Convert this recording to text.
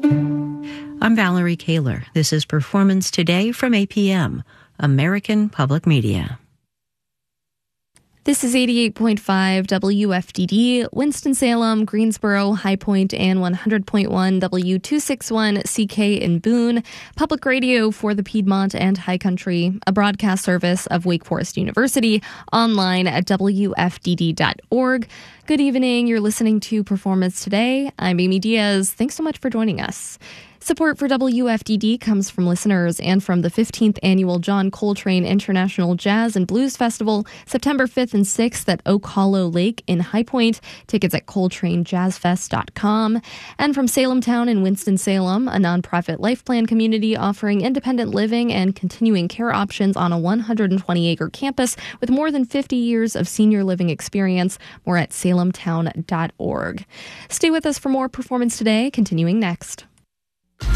I'm Valerie Kaler. This is Performance Today from APM, American Public Media. This is 88.5 WFDD, Winston-Salem, Greensboro, High Point, and 100.1 W261CK in Boone, public radio for the Piedmont and High Country, a broadcast service of Wake Forest University, online at WFDD.org. Good evening. You're listening to Performance Today. I'm Amy Diaz. Thanks so much for joining us. Support for WFDD comes from listeners and from the 15th Annual John Coltrane International Jazz and Blues Festival, September 5th and 6th at Oak Hollow Lake in High Point. Tickets at coltranejazzfest.com. And from Salem Town in Winston-Salem, a nonprofit life plan community offering independent living and continuing care options on a 120-acre campus with more than 50 years of senior living experience. More at salemtown.org. Stay with us for more Performance Today, continuing next.